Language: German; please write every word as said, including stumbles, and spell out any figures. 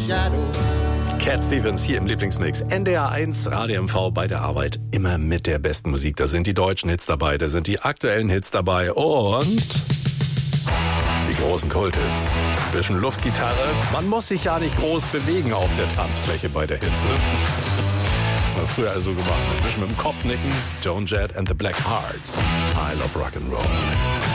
Cat Stevens hier im Lieblingsmix. N D R eins, Radio M V bei der Arbeit. Immer mit der besten Musik. Da sind die deutschen Hits dabei, da sind die aktuellen Hits dabei und die großen Kulthits. Ein bisschen Luftgitarre. Man muss sich ja nicht groß bewegen auf der Tanzfläche bei der Hitze. Mal früher also gemacht. Ein bisschen mit dem Kopf nicken. Joan Jett and the Black Hearts. I love Rock'n'Roll.